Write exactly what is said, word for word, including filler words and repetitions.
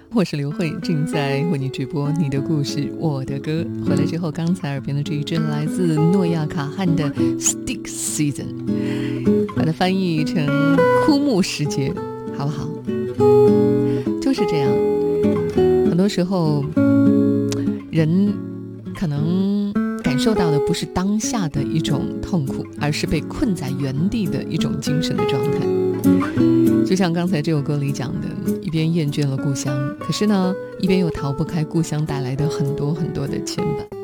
我是刘慧，正在为你直播你的故事我的歌。回来之后，刚才耳边的这一阵来自诺亚卡汉的 Stick Season， 把它翻译成枯木时节，好不好？就是这样，很多时候人可能感受到的不是当下的一种痛苦，而是被困在原地的一种精神的状态。就像刚才这首歌里讲的，一边厌倦了故乡，可是呢，一边又逃不开故乡带来的很多很多的牵绊。